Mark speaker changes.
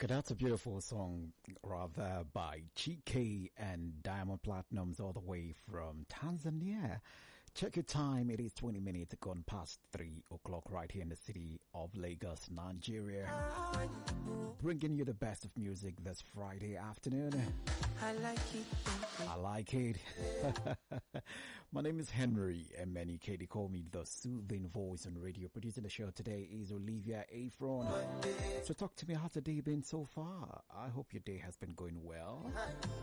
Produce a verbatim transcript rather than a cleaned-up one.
Speaker 1: Okay, that's a beautiful song, rather, by G K and Diamond Platnumz, all the way from Tanzania. Check your time. It is twenty minutes gone past three o'clock right here in the city of Lagos, Nigeria. Bringing you the best of music this Friday afternoon.
Speaker 2: I like it.
Speaker 1: I like it. My name is Henry, and many K D call me the soothing voice on radio. Producing the show today is Olivia Afron. So talk to me, how's the day been so far? I hope your day has been going well.